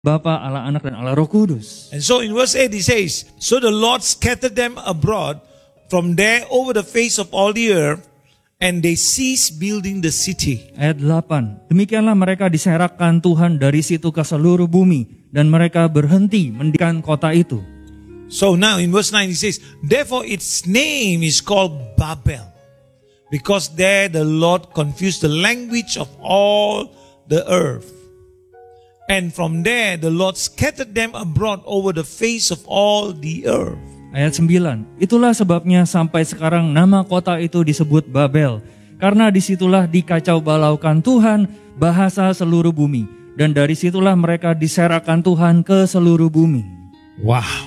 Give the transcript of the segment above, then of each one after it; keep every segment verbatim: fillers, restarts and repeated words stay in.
Bapa, Allah Anak, dan Allah Roh Kudus. And so in verse eight he says, so the Lord scattered them abroad from there over the face of all the earth, and they ceased building the city. Ayat delapan. Demikianlah mereka diserakkan Tuhan dari situ ke seluruh bumi, dan mereka berhenti mendirikan kota itu. So now in verse nine he says, therefore its name is called Babel, because there the Lord confused the language of all the earth. And from there the Lord scattered them abroad over the face of all the earth. Ayat sembilan. Itulah sebabnya sampai sekarang nama kota itu disebut Babel, karena disitulah dikacau balaukan Tuhan bahasa seluruh bumi, dan dari situlah mereka diserahkan Tuhan ke seluruh bumi. Wow.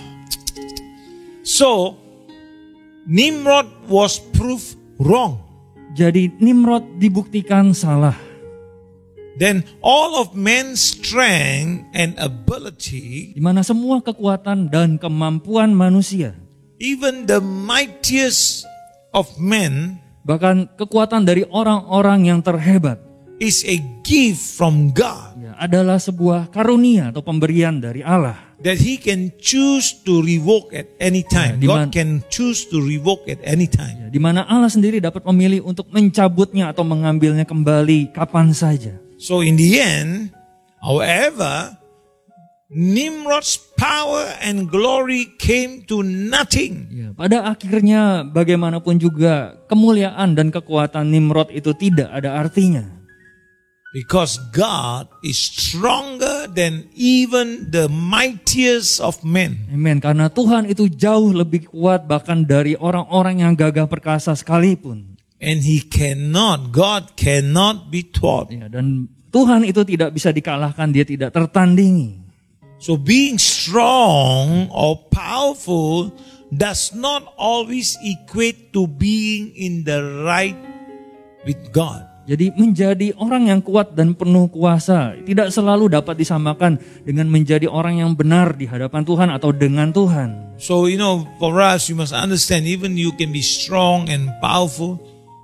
So Nimrod was proved wrong. Jadi Nimrod dibuktikan salah. Then all of man's strength and ability, di mana semua kekuatan dan kemampuan manusia, even the mightiest of men, bahkan kekuatan dari orang-orang yang terhebat, is a gift from God. Ya, adalah sebuah karunia atau pemberian dari Allah. That He can choose to revoke at any time. Ya, God can choose to revoke at any time. Ya, di mana Allah sendiri dapat memilih untuk mencabutnya atau mengambilnya kembali kapan saja. So in the end, however, Nimrod's power and glory came to nothing. Ya, pada akhirnya bagaimanapun juga kemuliaan dan kekuatan Nimrod itu tidak ada artinya. Because God is stronger than even the mightiest of men. Amen. Karena Tuhan itu jauh lebih kuat bahkan dari orang-orang yang gagah perkasa sekalipun. And He cannot, God cannot be taught. Ya, dan Tuhan itu tidak bisa dikalahkan, Dia tidak tertandingi. So being strong or powerful does not always equate to being in the right with God. Jadi menjadi orang yang kuat dan penuh kuasa tidak selalu dapat disamakan dengan menjadi orang yang benar di hadapan Tuhan atau dengan Tuhan. So you know, for us you must understand, even you can be strong and powerful,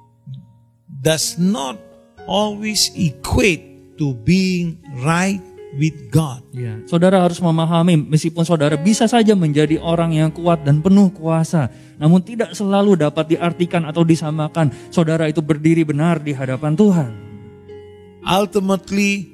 does not always equate to being right with God. Ya, saudara harus memahami, meskipun saudara bisa saja menjadi orang yang kuat dan penuh kuasa, namun tidak selalu dapat diartikan atau disamakan saudara itu berdiri benar di hadapan Tuhan. Ultimately,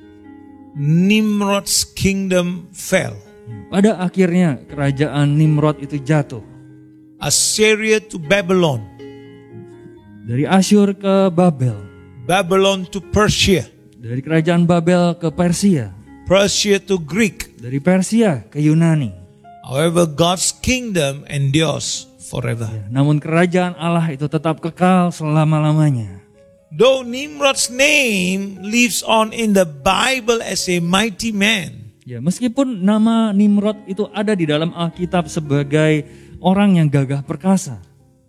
Nimrod's kingdom fell. Pada akhirnya kerajaan Nimrod itu jatuh. Assyria to Babylon. Dari Asyur ke Babel. Babylon to Persia. Dari kerajaan Babel ke Persia. Persia to Greek. Dari Persia ke Yunani. However, God's kingdom endures forever. Ya, namun kerajaan Allah itu tetap kekal selama-lamanya. Though Nimrod's name lives on in the Bible as a mighty man. Ya, meskipun nama Nimrod itu ada di dalam Alkitab sebagai orang yang gagah perkasa,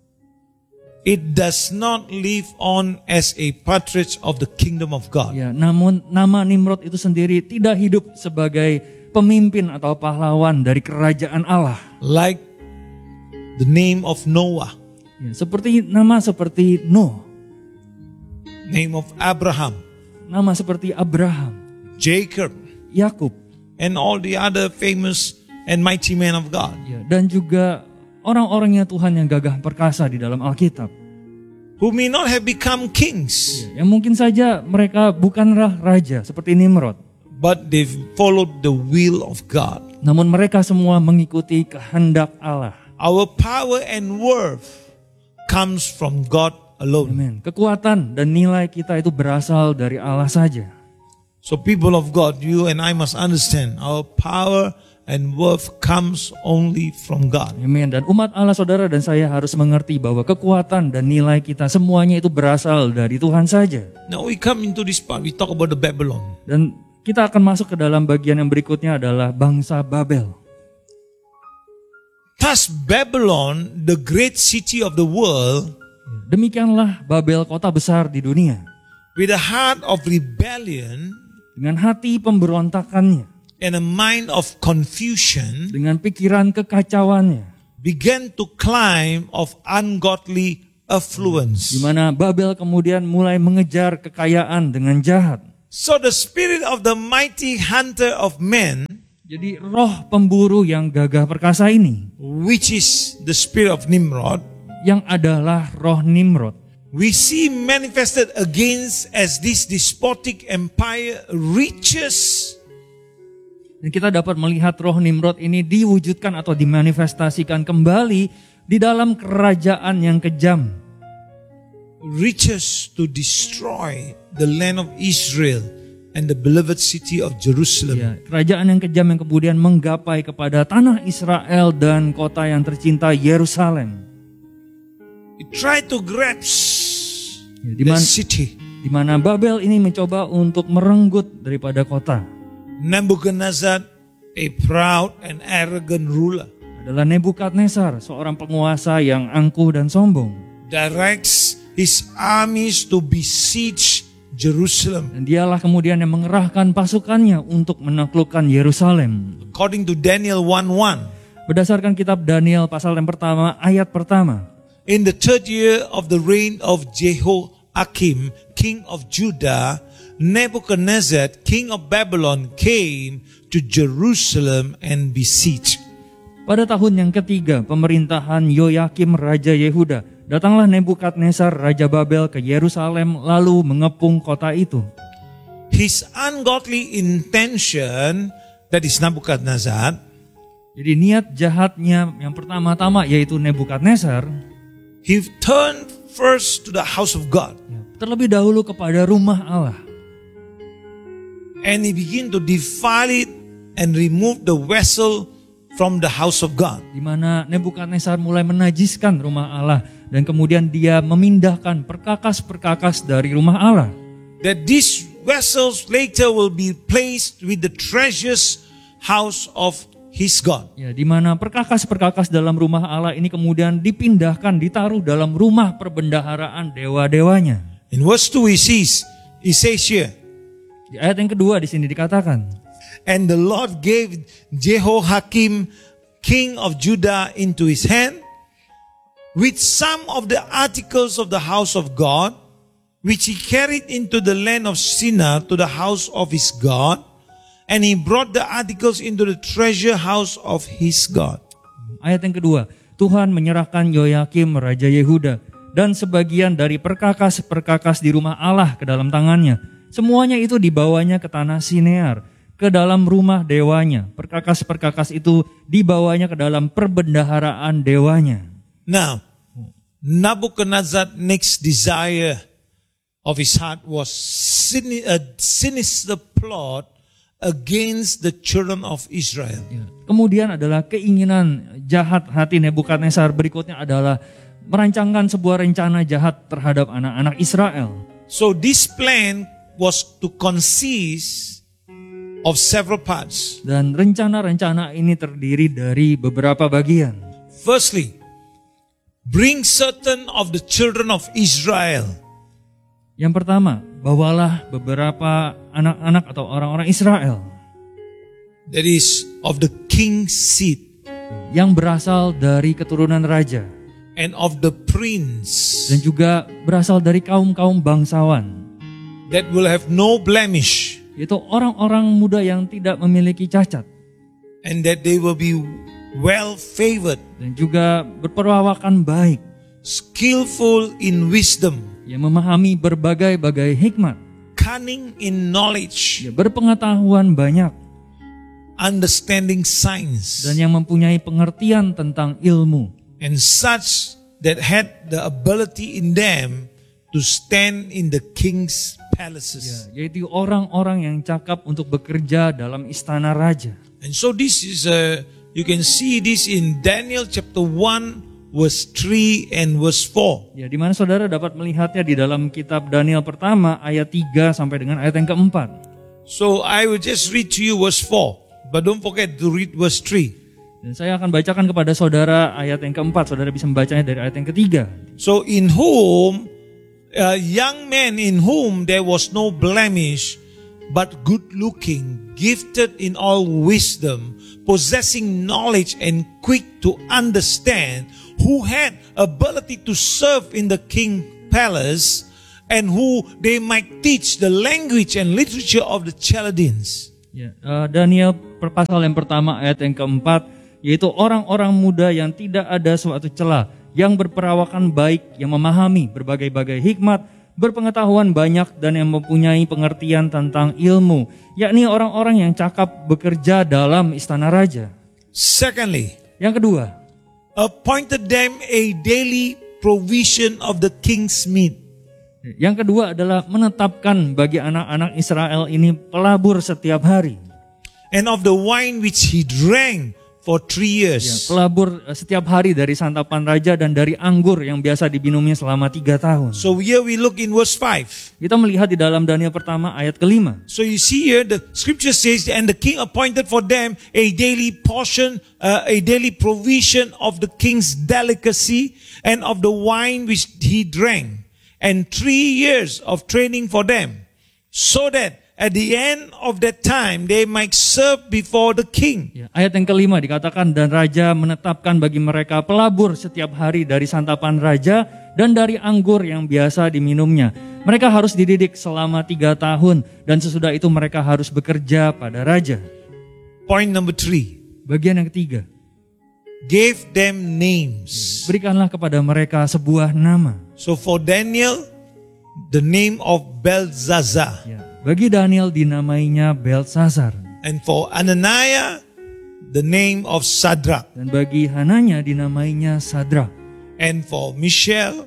it does not live on as a patriarch of the kingdom of God. Ya, namun nama Nimrod itu sendiri tidak hidup sebagai pemimpin atau pahlawan dari kerajaan Allah. Like the name of Noah. Ya, seperti nama seperti Nuh. Name of Abraham. Nama seperti Abraham. Jacob. Yakub. And all the other famous and mighty men of God. Ya, dan juga orang-orangnya Tuhan yang gagah perkasa di dalam Alkitab. Who may not have become kings. Ya, yang mungkin saja mereka bukanlah raja seperti Nimrod. But they followed the will of God. Namun mereka semua mengikuti kehendak Allah. Our power and worth comes from God alone. Amen. Kekuatan dan nilai kita itu berasal dari Allah saja. So people of God, you and I must understand, our power and worth comes only from God. Amen. Dan umat Allah, saudara dan saya harus mengerti bahwa kekuatan dan nilai kita semuanya itu berasal dari Tuhan saja. Now we come into this part, we talk about the Babylon. Dan kita akan masuk ke dalam bagian yang berikutnya adalah bangsa Babel. Thus Babylon, the great city of the world, demikianlah Babel, kota besar di dunia, with a heart of rebellion, dengan hati pemberontakannya, and a mind of confusion, dengan pikiran kekacauannya, began to climb of ungodly affluence. di mana Babel kemudian mulai mengejar kekayaan dengan jahat. So the spirit of the mighty hunter of men, Jadi roh pemburu yang gagah perkasa ini, which is the spirit of Nimrod, yang adalah roh Nimrod, we see manifested against as this despotic empire reaches. dan kita dapat melihat roh Nimrod ini diwujudkan atau dimanifestasikan kembali di dalam kerajaan yang kejam, reaches to destroy the land of Israel and the beloved city of Jerusalem. ya, kerajaan yang kejam yang kemudian menggapai kepada tanah Israel dan kota yang tercinta Yerusalem. It tried to grasp Ya, di the mana city. di mana Babel ini mencoba untuk merenggut daripada kota. Nebuchadnezzar, a proud and arrogant ruler, Adalah Nebukadnezar, seorang penguasa yang angkuh dan sombong. directs his armies to besiege Jerusalem. Dan dialah kemudian yang mengerahkan pasukannya untuk menaklukkan Yerusalem. According to Daniel one one, Berdasarkan kitab Daniel pasal yang pertama, ayat pertama. in the third year of the reign of Jehoiakim, king of Judah, Nebuchadnezzar, king of Babylon, came to Jerusalem and besieged. Pada tahun yang ketiga pemerintahan Yoyakim Raja Yehuda, datanglah Nebukadnezar Raja Babel ke Yerusalem lalu mengepung kota itu. His ungodly intention, that is Nebuchadnezzar, Jadi niat jahatnya yang pertama-tama yaitu Nebukadnezar, he turned first to the house of God. terlebih dahulu kepada rumah Allah. And he began to defile it and remove the vessel from the house of God. Di mana Nebukadnezar mulai menajiskan rumah Allah dan kemudian dia memindahkan perkakas-perkakas dari rumah Allah. That these vessels later will be placed with the treasures house of his God. Ya, di mana perkakas-perkakas dalam rumah Allah ini kemudian dipindahkan, ditaruh dalam rumah perbendaharaan dewa-dewanya. In verse two he says, he says here, Di ayat yang kedua di sini dikatakan, and the Lord gave Jehoiakim, king of Judah, into his hand, with some of the articles of the house of God, which he carried into the land of Shinar to the house of his God, and he brought the articles into the treasure house of his God. Ayat yang kedua, Tuhan menyerahkan Yoyakim Raja Yehuda dan sebagian dari perkakas-perkakas di rumah Allah ke dalam tangannya. Semuanya itu dibawanya ke tanah Sinear, ke dalam rumah dewanya. Perkakas-perkakas itu dibawanya ke dalam perbendaharaan dewanya. Now, Nebuchadnezzar's next desire of his heart was sin- a sinister plot against the children of Israel. Ya. Kemudian adalah keinginan jahat hati Nebukadnezar berikutnya adalah merancangkan sebuah rencana jahat terhadap anak-anak Israel. So this plan was to consist of several parts. Dan rencana-rencana ini terdiri dari beberapa bagian. Firstly, bring certain of the children of Israel. Yang pertama, bawalah beberapa anak-anak atau orang-orang Israel That is of the king's seed yang berasal dari keturunan raja and of the prince dan juga berasal dari kaum-kaum bangsawan, that will have no blemish, yaitu orang-orang muda yang tidak memiliki cacat and that they will be well favored, dan juga berperawakan baik, skillful in wisdom, yang memahami berbagai-bagai hikmat, cunning in knowledge, ya, berpengetahuan banyak, understanding science, dan yang mempunyai pengertian tentang ilmu, and such that had the ability in them to stand in the king's palaces. ya, yaitu orang-orang yang cakap untuk bekerja dalam istana raja. And so this is a, you can see this in Daniel chapter one verse three and verse four. Ya, di mana saudara dapat melihatnya di dalam kitab Daniel pertama ayat tiga sampai dengan ayat yang keempat. So I will just read to you verse four, but don't forget to read verse three. Dan saya akan bacakan kepada saudara ayat yang keempat. Saudara bisa membacanya dari ayat yang ketiga. So in whom, a young man in whom there was no blemish, but good looking, gifted in all wisdom, possessing knowledge and quick to understand, who had ability to serve in the king palace, and who they might teach the language and literature of the Chaldeans. Ya, uh, Daniel per- pasal yang pertama ayat yang keempat, yaitu orang-orang muda yang tidak ada suatu celah, yang berperawakan baik, yang memahami berbagai-bagai hikmat, berpengetahuan banyak dan yang mempunyai pengertian tentang ilmu, yakni orang-orang yang cakap bekerja dalam istana raja. Secondly, Yang kedua, appointed them a daily provision of the king's meat. Yang kedua adalah menetapkan bagi anak-anak Israel ini pelabur setiap hari. And of the wine which he drank for three Ya, years. pelabur eh, setiap hari dari santapan raja dan dari anggur yang biasa diminumnya selama tiga tahun. So here we look in verse five. Kita melihat di dalam Daniel pertama ayat kelima. So you see here the scripture says, and the king appointed for them a daily portion, uh, a daily provision of the king's delicacy and of the wine which he drank, and three years of training for them, so that at the end of that time they might serve before the king. Ya, ayat yang kelima dikatakan, dan raja menetapkan bagi mereka pelabur setiap hari dari santapan raja dan dari anggur yang biasa diminumnya. Mereka harus dididik selama tiga tahun dan sesudah itu mereka harus bekerja pada raja. Point number three, Bagian yang ketiga, gave them names. berikanlah kepada mereka sebuah nama. So for Daniel, the name of Belzazar, Ya, bagi Daniel dinamainya Belsazar, and for Ananiah, the name of Shadrach, dan bagi Hananya dinamainya Sadrak, and for Mishael,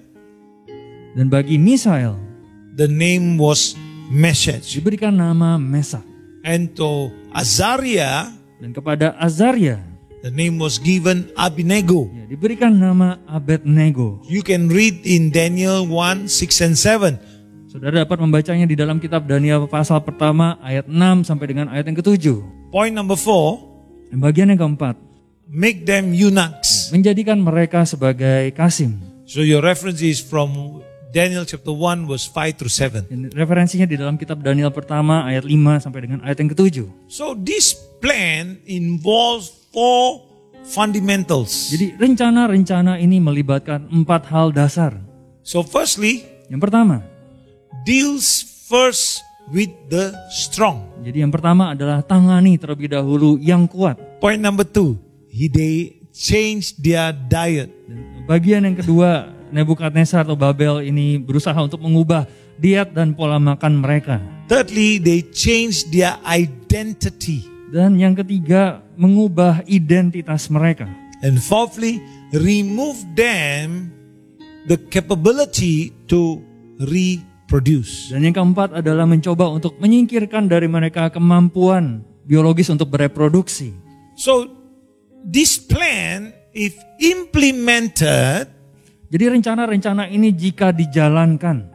dan bagi Misael the name was Meshach, diberikan nama Mesak, and to Azariah, dan kepada Azaria the name was given Abednego. ya, diberikan nama Abednego. You can read in Daniel one, six and seven. Saudara dapat membacanya di dalam kitab Daniel pasal pertama ayat enam sampai dengan ayat yang ketujuh. Point number four, Dan bagian yang keempat, make them eunuchs. menjadikan mereka sebagai kasim. So your reference is from Daniel chapter one verse five through seven. Dan referensinya di dalam kitab Daniel pertama ayat lima sampai dengan ayat yang ketujuh. So this plan involves four fundamentals. Jadi rencana-rencana ini melibatkan empat hal dasar. So firstly, Yang pertama, deals first with the strong. jadi yang pertama adalah tangani terlebih dahulu yang kuat. Point number two, he they changed their diet. Dan bagian yang kedua, Nebukadnezar atau Babel ini berusaha untuk mengubah diet dan pola makan mereka. Thirdly, they changed their identity. Dan yang ketiga, mengubah identitas mereka. And fourthly, remove them the capability to reproduce. Dan yang keempat adalah mencoba untuk menyingkirkan dari mereka kemampuan biologis untuk bereproduksi. So this plan, if implemented, Jadi rencana-rencana ini jika dijalankan,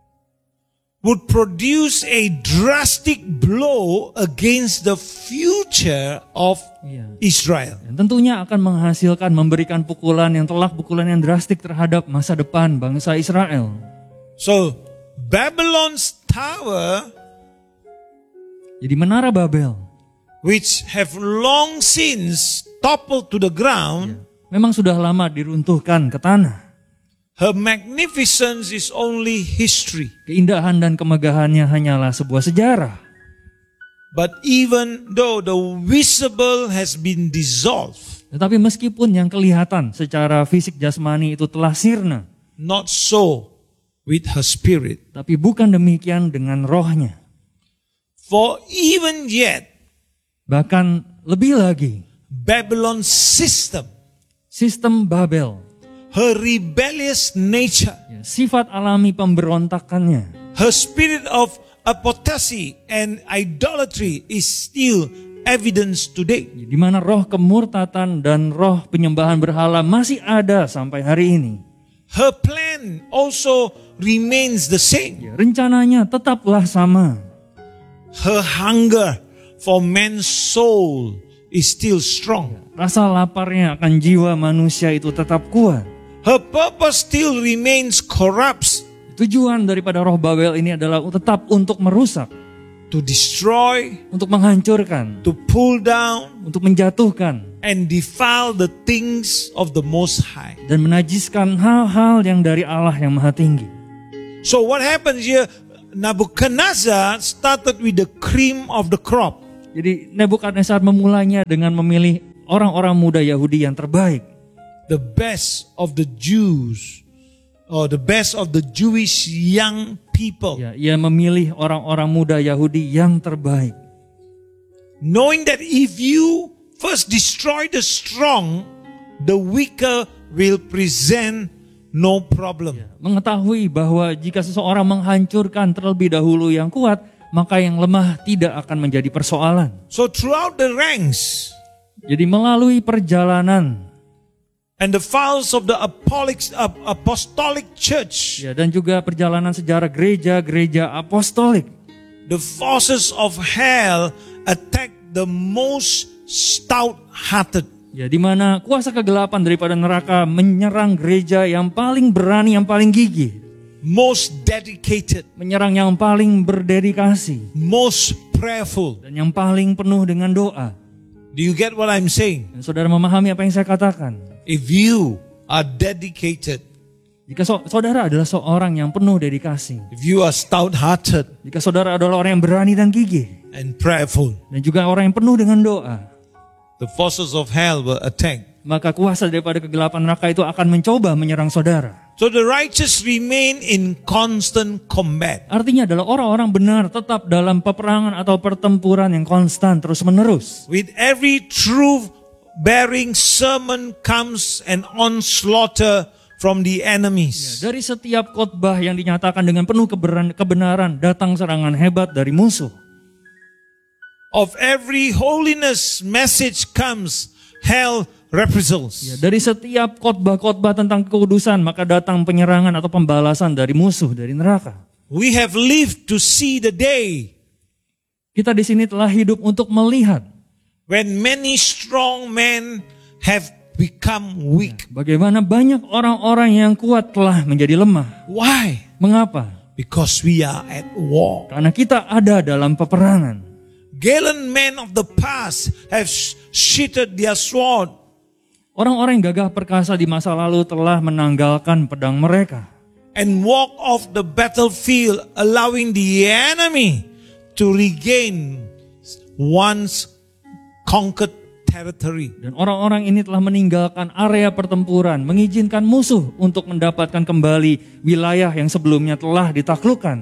would produce a drastic blow against the future of Iya. Israel. dan tentunya akan menghasilkan, memberikan pukulan yang telak, pukulan yang drastik terhadap masa depan bangsa Israel. So Babylon's tower, Jadi menara Babel which have long since toppled to the ground, memang sudah lama diruntuhkan ke tanah. her magnificence is only history. Keindahan dan kemegahannya hanyalah sebuah sejarah. But even though the visible has been dissolved, Tetapi meskipun yang kelihatan secara fisik jasmani itu telah sirna, not so with her spirit. tapi bukan demikian dengan rohnya. For even yet, Bahkan lebih lagi, Babylon's system, sistem Babel, her rebellious nature, ya, sifat alami pemberontakannya, her spirit of apostasy and idolatry is still evidence today. di mana roh kemurtatan dan roh penyembahan berhala masih ada sampai hari ini. Her plan also remains the same. Ya, rencananya tetaplah sama. Her hunger for man's soul is still strong. Rasa laparnya akan jiwa manusia itu tetap kuat. Her purpose still remains corrupt, Tujuan daripada roh Babel ini adalah tetap untuk merusak, to destroy, untuk menghancurkan, to pull down, untuk menjatuhkan, and defile the things of the Most High. dan menajiskan hal-hal yang dari Allah yang Maha Tinggi. So what happens here? Nebuchadnezzar started with the cream of the crop. Jadi Nebukadnezar memulainya dengan memilih orang-orang muda Yahudi yang terbaik. The best of the Jews, or the best of the Jewish young people. Ya, ia memilih orang-orang muda Yahudi yang terbaik. Knowing that if you first destroy the strong, the weaker will present no problem. Ya, mengetahui bahwa jika seseorang menghancurkan terlebih dahulu yang kuat, maka yang lemah tidak akan menjadi persoalan. So throughout the ranks Jadi melalui perjalanan and the files of the apostolic, apostolic church, ya, dan juga perjalanan sejarah gereja-gereja apostolik, the forces of hell attack the most stout-hearted. ya, di mana kuasa kegelapan daripada neraka menyerang gereja yang paling berani, yang paling gigih, most dedicated, menyerang yang paling berdedikasi, most prayerful. dan yang paling penuh dengan doa. Do you get what I'm saying? Dan saudara memahami apa yang saya katakan? If you are dedicated, Jika so- saudara adalah seorang yang penuh dedikasi, if you are stout-hearted jika saudara adalah orang yang berani dan gigih, and prayerful, dan juga orang yang penuh dengan doa, the forces of hell will attack. maka kuasa daripada kegelapan neraka itu akan mencoba menyerang saudara. So the righteous remain in constant combat. Artinya adalah orang-orang benar tetap dalam peperangan atau pertempuran yang konstan terus-menerus. With every truth-bearing sermon comes an onslaught from the enemies. Dari setiap khotbah yang dinyatakan dengan penuh keberan- kebenaran, datang serangan hebat dari musuh. Of every holiness message comes hell reprisals. Ya, dari setiap khotbah-khotbah tentang kekudusan, maka datang penyerangan atau pembalasan dari musuh, dari neraka. We have lived to see the day Kita di sini telah hidup untuk melihat when many strong men have become weak. bagaimana banyak orang-orang yang kuat telah menjadi lemah. Why? Mengapa? Because we are at war. Karena kita ada dalam peperangan. Gallant men of the past have sheathed their sword. Orang-orang yang gagah perkasa di masa lalu telah menanggalkan pedang mereka And walk off the battlefield, allowing the enemy to regain once conquered territory. dan orang-orang ini telah meninggalkan area pertempuran, mengizinkan musuh untuk mendapatkan kembali wilayah yang sebelumnya telah ditaklukkan.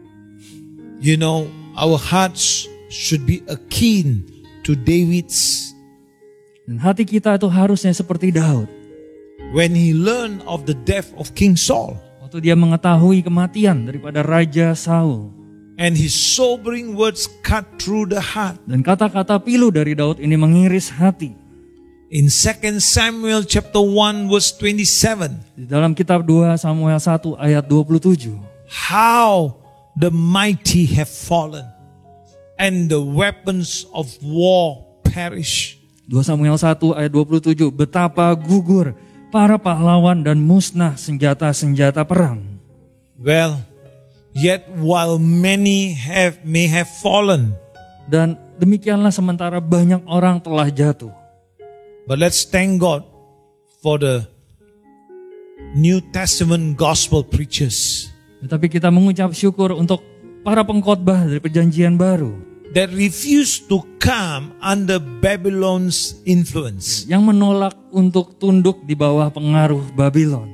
You know, our hearts should be akin to David's Dan hati kita itu harusnya seperti Daud. when he learned of the death of King Saul. Waktu dia mengetahui kematian daripada Raja Saul. And his sobering words cut through the heart. Dan kata-kata pilu dari Daud ini mengiris hati. In Second Samuel chapter one verse twenty-seven. Di dalam kitab dua Samuel satu ayat dua puluh tujuh. How the mighty have fallen and the weapons of war perish. dua Samuel satu ayat dua puluh tujuh. Betapa gugur para pahlawan dan musnah senjata-senjata perang. Well, yet while many have may have fallen, Dan demikianlah sementara banyak orang telah jatuh. but let's thank God for the New Testament gospel preachers Tetapi kita mengucap syukur untuk para pengkhotbah dari perjanjian baru that refuse to come under Babylon's influence. yang menolak untuk tunduk di bawah pengaruh Babylon.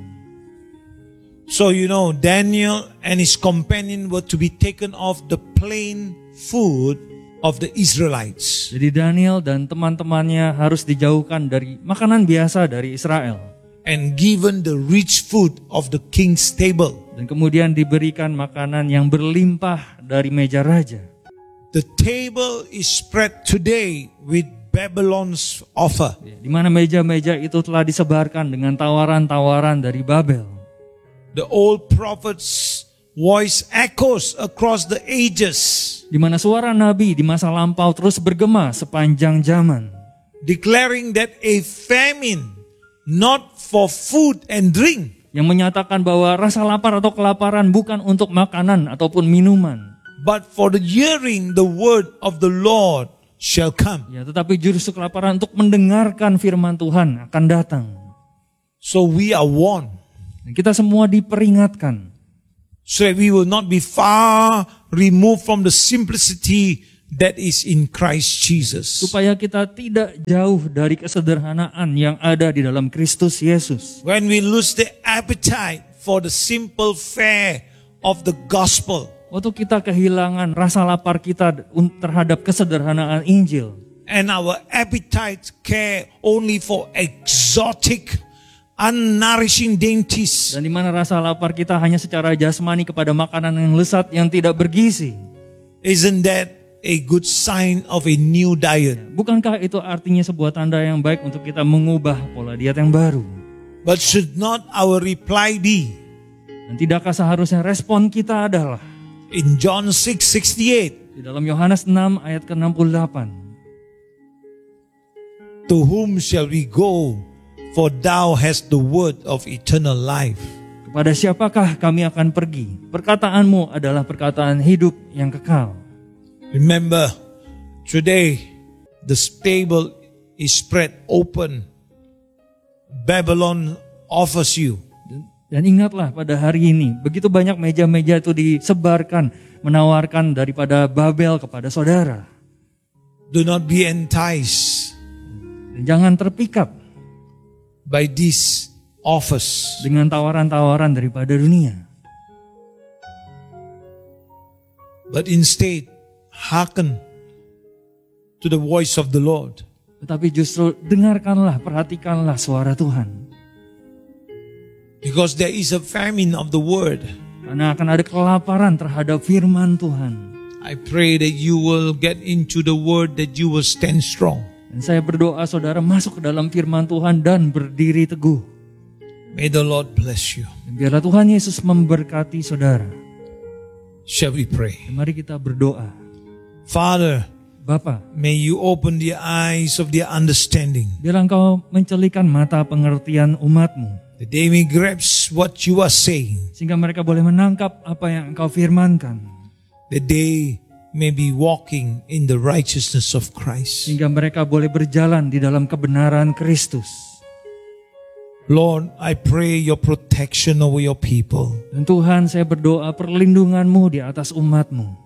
So you know, Daniel and his companion were to be taken off the plain food of the Israelites. Jadi Daniel dan teman-temannya harus dijauhkan dari makanan biasa dari Israel. And given the rich food of the king's table. Dan kemudian diberikan makanan yang berlimpah dari meja raja. The table is spread today with Babylon's offer. Di mana meja-meja itu telah disebarkan dengan tawaran-tawaran dari Babel. The old prophet's voice echoes across the ages, Di mana suara Nabi di masa lampau terus bergema sepanjang zaman. declaring that a famine, not for food and drink, Yang menyatakan bahwa rasa lapar atau kelaparan bukan untuk makanan ataupun minuman. but for the hearing the word of the Lord shall come. Ya, tetapi justru kelaparan untuk mendengarkan firman Tuhan akan datang. So we are warned. Dan kita semua diperingatkan. so that we will not be far removed from the simplicity that is in Christ Jesus. Supaya kita tidak jauh dari kesederhanaan yang ada di dalam Kristus Yesus. When we lose the appetite for the simple fare of the gospel, Waktu kita kehilangan rasa lapar kita terhadap kesederhanaan Injil, and our appetites care only for exotic, unnourishing dainties, dan di mana rasa lapar kita hanya secara jasmani kepada makanan yang lesat yang tidak bergizi. isn't that a good sign of a new diet? Bukankah itu artinya sebuah tanda yang baik untuk kita mengubah pola diet yang baru? But should not our reply be Dan tidakkah seharusnya respon kita adalah in John six sixty-eight, di dalam Yohanes enam ayat ke enam puluh delapan, to whom shall we go? For thou hast the word of eternal life. kepada siapakah kami akan pergi? Perkataanmu adalah perkataan hidup yang kekal. Remember, today the stable is spread open. Babylon offers you. Dan ingatlah pada hari ini, begitu banyak meja-meja itu disebarkan, menawarkan daripada Babel kepada saudara. Do not be enticed Dan jangan terpikat by these offers. dengan tawaran-tawaran daripada dunia. But instead, hearken to the voice of the Lord. Tetapi justru dengarkanlah, perhatikanlah suara Tuhan. Because there is a famine of the word. Karena akan ada kelaparan terhadap firman Tuhan. I pray that you will get into the word, that you will stand strong. Dan saya berdoa saudara masuk ke dalam firman Tuhan dan berdiri teguh. May the Lord bless you. Dan biarlah Tuhan Yesus memberkati saudara. Shall we pray? Dan mari kita berdoa. Father, Bapa, may you open the eyes of their understanding, biarlah Engkau mencelikan mata pengertian umat-Mu, that they may grasp what you are saying, sehingga mereka boleh menangkap apa yang Engkau firmankan, that they may be walking in the righteousness of Christ. sehingga mereka boleh berjalan di dalam kebenaran Kristus. Lord, I pray your protection over your people. Dan Tuhan, saya berdoa perlindungan-Mu di atas umat-Mu.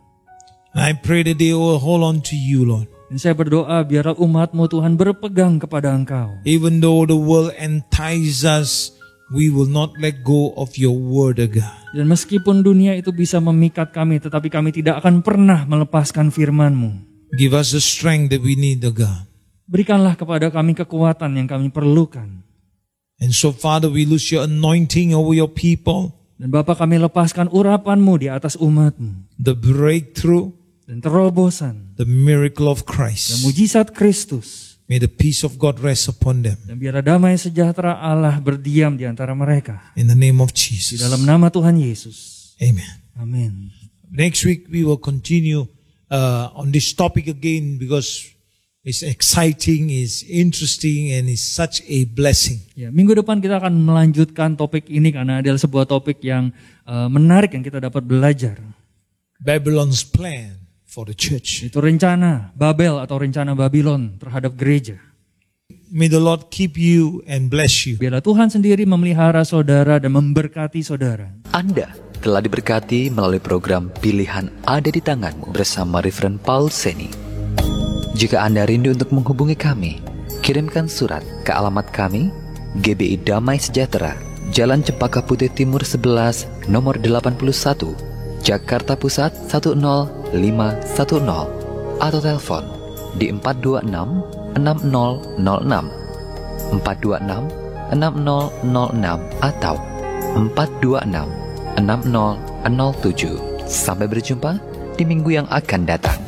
I pray that they will hold on to you, Lord. Dan saya berdoa biarlah umat-Mu Tuhan berpegang kepada Engkau. Even though the world entices us, we will not let go of your word, O God. Dan meskipun dunia itu bisa memikat kami, tetapi kami tidak akan pernah melepaskan firman-Mu. Give us the strength that we need, O God. Berikanlah kepada kami kekuatan yang kami perlukan. And so, Father, we lose your anointing over your people, Dan Bapa, kami lepaskan urapan-Mu di atas umat-Mu. the breakthrough, Dan terobosan, the miracle of dan Christ. mujizat Kristus. May the peace of God rest upon them. Dan biarlah damai sejahtera Allah berdiam di antara mereka. In the name of Di Jesus. dalam nama Tuhan Yesus. Amen. Amin. Next week, we will continue uh, on this topic again because it's exciting, it's interesting, and it's such a blessing. Ya, minggu depan kita akan melanjutkan topik ini karena adalah sebuah topik yang uh, menarik yang kita dapat belajar. Babylon's plan for the church. Itu rencana Babel atau rencana Babylon terhadap gereja. May the Lord keep you and bless you. Biarlah Tuhan sendiri memelihara saudara dan memberkati saudara. Anda telah diberkati melalui program Pilihan Ada di Tanganmu bersama Reverend Paul Seni. Jika Anda rindu untuk menghubungi kami, kirimkan surat ke alamat kami, G B I Damai Sejahtera, Jalan Cempaka Putih Timur sebelas, nomor delapan puluh satu, Jakarta Pusat satu nol lima satu nol, atau telepon di empat dua enam enam nol nol enam, empat dua enam enam nol nol enam atau empat dua enam enam nol nol tujuh. Sampai berjumpa di minggu yang akan datang.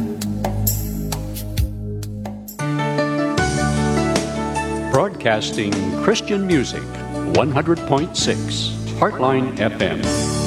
Broadcasting Christian music, one hundred point six Heartline F M.